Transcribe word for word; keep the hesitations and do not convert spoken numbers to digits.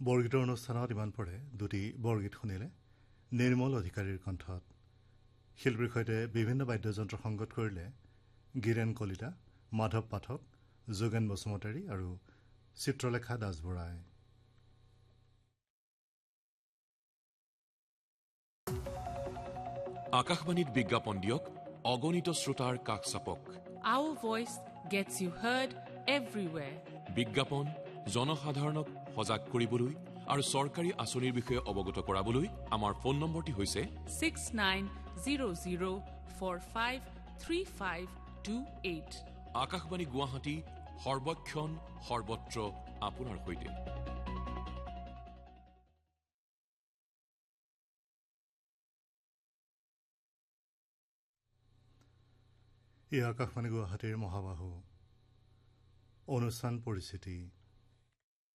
বৰগীতৰ অনুষ্ঠানত ইমান পৰে দুটি বৰগীত শুনিলে নিৰ্মল অধিকাৰীৰ কণ্ঠত। শিল্পীৰ সৈতে বিভিন্ন বাদ্যযন্ত্ৰ সংগত কৰিলে গীৰেণ কলিতা, মাধৱ পাঠক, যোগেন বসুমতাৰী আৰু চিত্ৰলেখা দাসবৰাই। আকাশবাণীত বিজ্ঞাপন দিয়ক, অগণিত শ্ৰোতাৰ কাষ চাপক। Our voice gets you heard everywhere. বিজ্ঞাপন জনসাধাৰণক সজাগ কৰিবলৈ আৰু চৰকাৰী আঁচনিৰ বিষয়ে অৱগত কৰাবলৈ আমাৰ ফোন নম্বৰটি হৈছে six nine zero zero four five three five two eight. Akashvani Guwahati, সৰ্বক্ষণ সৰ্বত্ৰ আপোনাৰ সৈতে। এই আকাশবাণী গুৱাহাটীৰ মহাবাহু অনুষ্ঠান পৰিচিতি।